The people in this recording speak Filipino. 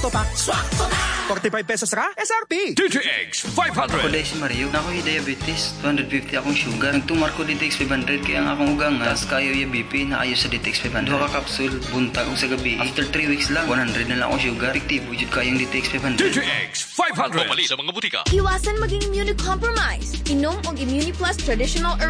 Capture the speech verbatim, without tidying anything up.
Swakto pa. Swakto na! forty-five pesos ra, S R P. D T X five hundred. Ako dahil si Mario, na ako'y diabetes. two fifty akong sugar. Nagtumar ko D T X five hundred, kaya nga akong ugang nga. Tapos kayo yung B P, na ayo sa D T X five hundred. Dua ka kapsul, buntag sa gabi. After three weeks lang, one hundred na lang akong sugar. Fiktibo, jud kayong D T X five hundred. D T X five hundred. Pumali sa mga butika. Iwasan maging immunocompromised. Inom og Immuniplus Traditional